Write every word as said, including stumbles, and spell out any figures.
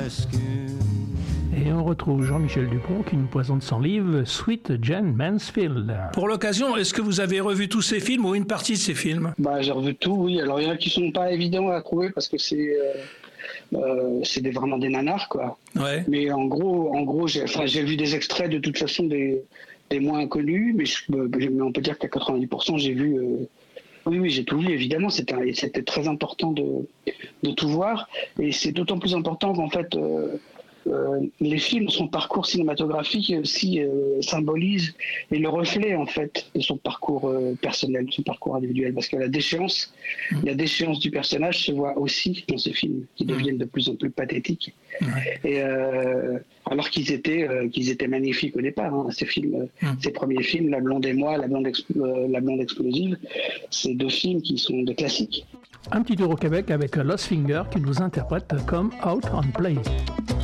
rescue. Et on retrouve Jean-Michel Dupont qui nous présente son livre Sweet Jane Mansfield. Pour l'occasion, est-ce que vous avez revu tous ces films ou une partie de ces films ? Bah, j'ai revu tout, oui. Alors, il y en a qui sont pas évidents à trouver parce que c'est, euh, euh, c'est des, vraiment des nanars, quoi. Ouais. Mais en gros, en gros, j'ai, enfin, j'ai vu des extraits de toute façon des, des moins connus, mais, je, mais on peut dire qu'à quatre-vingt-dix pour cent, j'ai vu. Euh, oui, oui, j'ai tout vu. Évidemment, c'était, c'était très important de, de tout voir, et c'est d'autant plus important qu'en fait. Euh, Euh, les films, son parcours cinématographique aussi euh, symbolise et le reflet en fait de son parcours euh, personnel, de son parcours individuel, parce que la déchéance, mmh. la déchéance du personnage se voit aussi dans ces films qui deviennent mmh. de plus en plus pathétiques. Mmh. Et euh, alors qu'ils étaient, euh, qu'ils étaient magnifiques au départ, hein, ces films, mmh. ces premiers films, La Blonde et moi, La Blonde, Expl- euh, La Blonde explosive, c'est deux films qui sont des classiques. Un petit tour au Québec avec Lost Finger qui nous interprète comme Out on Play.